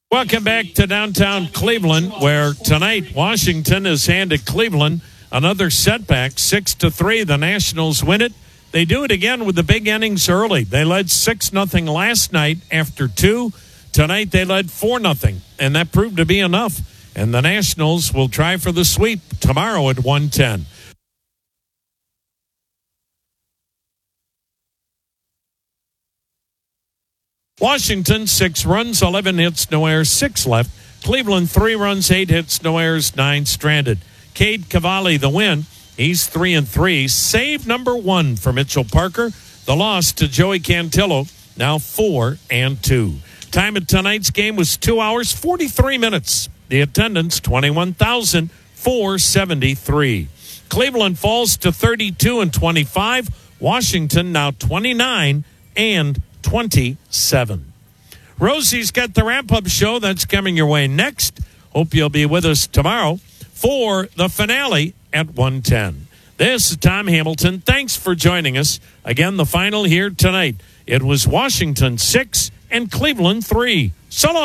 Welcome back to downtown Cleveland, where tonight Washington has handed Cleveland another setback, 6-3. The Nationals win it. They do it again with the big innings early. They led 6-0 last night after 2. Tonight they led 4-0, and that proved to be enough. And the Nationals will try for the sweep tomorrow at 1:10. Washington, 6 runs, 11 hits, no errors, 6 left. Cleveland, 3 runs, 8 hits, no errors, 9 stranded. Cade Cavalli, the win. He's 3-3. Save number 1 for Mitchell Parker. The loss to Joey Cantillo, now 4-2. Time of tonight's game was 2 hours, 43 minutes. The attendance, 21,473. Cleveland falls to 32-25. Washington now 29-27. Rosie's got the wrap-up show that's coming your way next. Hope you'll be with us tomorrow for the finale at 1:10. This is Tom Hamilton. Thanks for joining us. Again, the final here tonight. It was Washington 6 and Cleveland 3. So long.